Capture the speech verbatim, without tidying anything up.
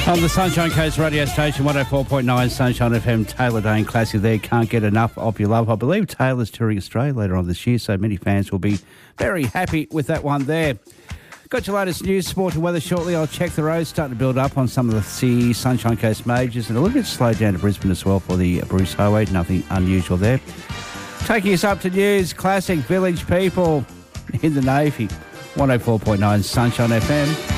On the Sunshine Coast radio station, one oh four point nine Sunshine F M, Taylor Dane Classic there. Can't get enough of your love. I believe Taylor's touring Australia later on this year, so many fans will be very happy with that one there. Got your latest news, sport and weather shortly. I'll check the roads, starting to build up on some of the C Sunshine Coast majors and a little bit slowed down to Brisbane as well for the Bruce Highway. Nothing unusual there. Taking us up to news, classic Village People in the Navy. one oh four point nine Sunshine F M.